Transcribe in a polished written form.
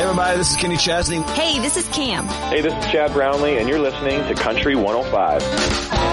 everybody. This is Kenny Chesney. Hey, this is Cam. Hey, this is Chad Brownlee, and you're listening to Country 105.